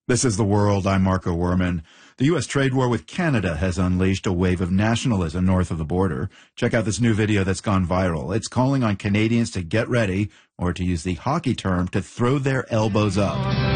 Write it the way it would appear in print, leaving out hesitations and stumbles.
This is The World. I'm Marco Werman. The U.S. trade war with Canada has unleashed a wave of nationalism north of the border. Check out this new video that's gone viral. It's calling on Canadians to get ready, or to use the hockey term, to throw their elbows up.